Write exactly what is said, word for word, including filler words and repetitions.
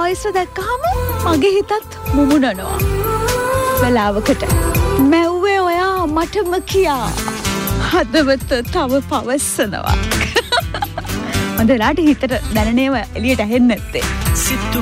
Voice එක දැක්කහම මගේ හිතත් මුමුණනවා. වෙලාවකට මැව්වේ ඔයා මටම කියා හදවත තව පවස්සනවා. හොඳ වෙලාවට හිතට දැනෙනේව එළියට ඇහෙන්නේ නැත්තේ.